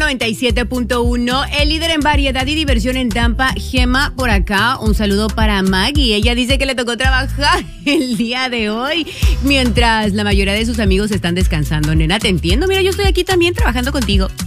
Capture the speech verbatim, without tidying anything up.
noventa y siete punto uno, el líder en variedad y diversión en Tampa, Gema, por acá. Un saludo para Maggie. Ella dice que le tocó trabajar el día de hoy, mientras la mayoría de sus amigos están descansando. Nena, te entiendo. Mira, yo estoy aquí también trabajando contigo.